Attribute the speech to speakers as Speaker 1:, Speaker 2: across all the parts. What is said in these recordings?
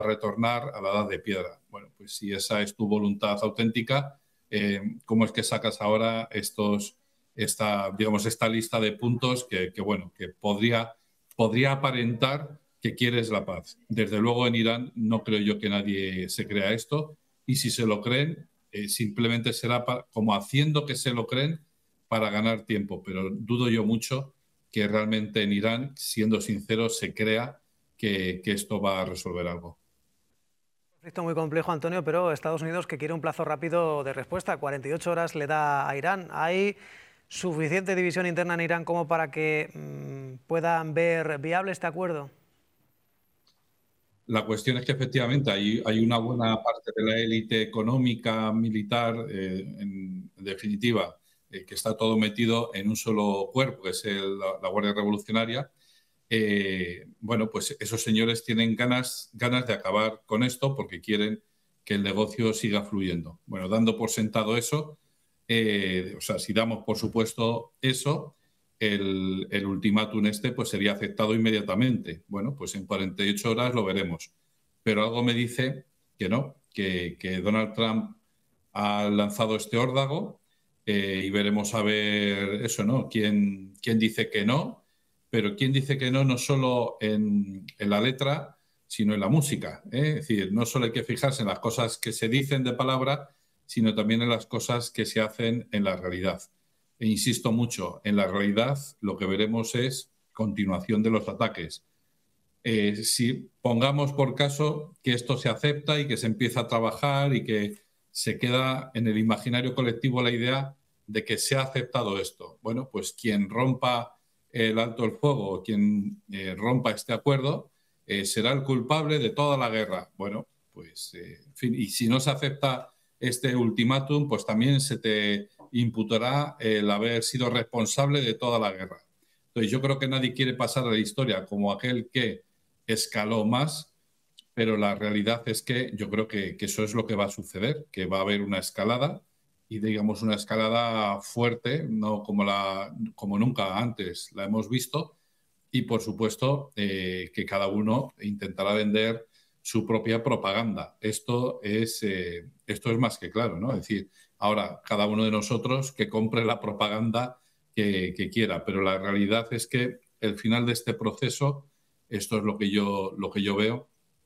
Speaker 1: retornar a la edad de piedra. Bueno, pues si esa es tu voluntad auténtica, ¿cómo es que sacas ahora esta lista de puntos que podría aparentar que quieres la paz? Desde luego en Irán no creo yo que nadie se crea esto, y si se lo creen, simplemente será como haciendo que se lo creen para ganar tiempo, pero dudo yo mucho que realmente en Irán, siendo sincero, se crea que esto va a resolver algo.
Speaker 2: Conflicto muy complejo, Antonio, pero Estados Unidos, que quiere un plazo rápido de respuesta, 48 horas le da a Irán. ¿Hay suficiente división interna en Irán como para que puedan ver viable este acuerdo?
Speaker 1: La cuestión es que efectivamente hay una buena parte de la élite económica, militar, en definitiva, que está todo metido en un solo cuerpo, que es la Guardia Revolucionaria. Bueno, pues esos señores tienen ganas de acabar con esto porque quieren que el negocio siga fluyendo. Bueno, dando por sentado eso, si damos por supuesto eso, el ultimátum pues sería aceptado inmediatamente. Bueno, pues en 48 horas lo veremos. Pero algo me dice que no, que Donald Trump ha lanzado este órdago, y veremos a ver eso, ¿no? ¿Quién dice que no? Pero quién dice que no solo en la letra, sino en la música, ¿eh? Es decir, no solo hay que fijarse en las cosas que se dicen de palabra, sino también en las cosas que se hacen en la realidad. E insisto mucho, en la realidad lo que veremos es continuación de los ataques. Si pongamos por caso que esto se acepta y que se empieza a trabajar y que se queda en el imaginario colectivo la idea de que se ha aceptado esto, bueno, pues quien rompa el alto el fuego o quien rompa este acuerdo será el culpable de toda la guerra. Bueno, pues en fin, y si no se acepta este ultimátum, pues también se te imputará el haber sido responsable de toda la guerra. Entonces yo creo que nadie quiere pasar a la historia como aquel que escaló más, pero la realidad es que yo creo que eso es lo que va a suceder, que va a haber una escalada, y digamos una escalada fuerte, no como nunca antes la hemos visto, y por supuesto que cada uno intentará vender su propia propaganda. Esto es más que claro, ¿no? Es decir, ahora cada uno de nosotros que compre la propaganda que quiera, pero la realidad es que el final de este proceso, esto es lo que yo veo,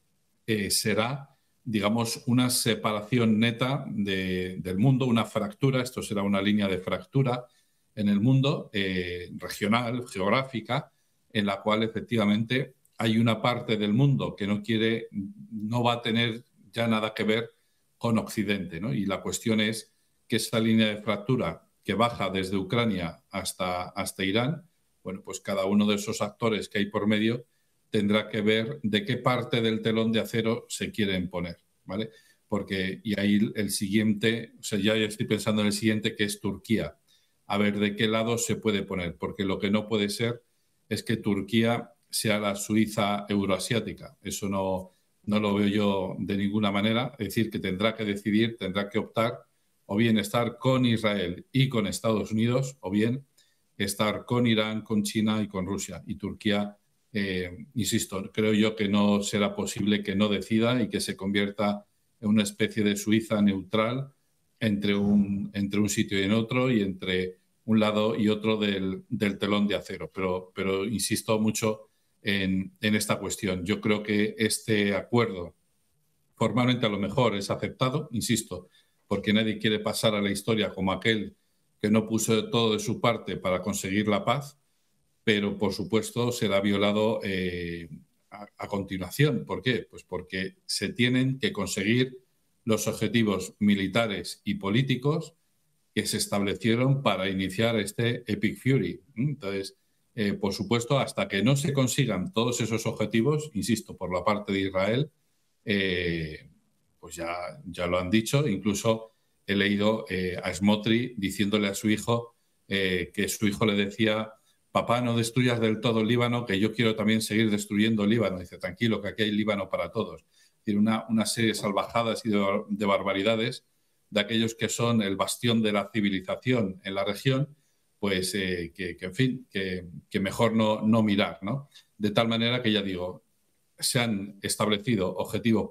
Speaker 1: será, digamos, una separación neta del mundo, una fractura. Esto será una línea de fractura en el mundo, regional, geográfica, en la cual efectivamente hay una parte del mundo que no va a tener ya nada que ver con Occidente, ¿no? Y la cuestión es que esta línea de fractura que baja desde Ucrania hasta Irán, bueno, pues cada uno de esos actores que hay por medio tendrá que ver de qué parte del telón de acero se quieren poner, ¿vale? Y ahí el siguiente, o sea, ya estoy pensando en el siguiente, que es Turquía. A ver de qué lado se puede poner, porque lo que no puede ser es que Turquía sea la Suiza euroasiática. Eso no lo veo yo de ninguna manera. Es decir, que tendrá que decidir, tendrá que optar o bien estar con Israel y con Estados Unidos, o bien estar con Irán, con China y con Rusia. Y Turquía, insisto, creo yo que no será posible que no decida y que se convierta en una especie de Suiza neutral entre un sitio y en otro, y entre un lado y otro del telón de acero. Pero insisto mucho en esta cuestión. Yo creo que este acuerdo formalmente a lo mejor es aceptado, insisto, porque nadie quiere pasar a la historia como aquel que no puso todo de su parte para conseguir la paz, pero por supuesto será violado a continuación. ¿Por qué? Pues porque se tienen que conseguir los objetivos militares y políticos que se establecieron para iniciar este Epic Fury. Entonces, por supuesto, hasta que no se consigan todos esos objetivos, insisto, por la parte de Israel, pues ya lo han dicho. Incluso he leído a Smotrich diciéndole a su hijo que su hijo le decía: papá, no destruyas del todo el Líbano, que yo quiero también seguir destruyendo el Líbano. Dice: tranquilo, que aquí hay Líbano para todos. Tiene una serie de salvajadas y de barbaridades de aquellos que son el bastión de la civilización en la región, pues en fin, que mejor no mirar, ¿no? De tal manera que, ya digo, se han establecido objetivos